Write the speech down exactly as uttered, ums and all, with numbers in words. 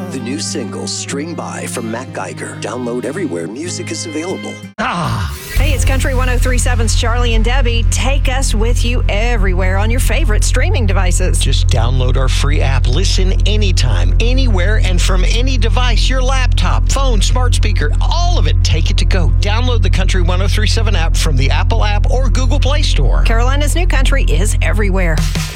The new single, String By from Matt Geiger. Download everywhere music is available. Ah. Hey, it's Country one oh three point seven's Charlie and Debbie. Take us with you everywhere on your favorite streaming devices. Just download our free app. Listen anytime, anywhere, and from any device. Your laptop, phone, smart speaker, all of it. Take it to go. Download the Country one oh three point seven app from the Apple app or Google Play Store. Carolina's new country is everywhere.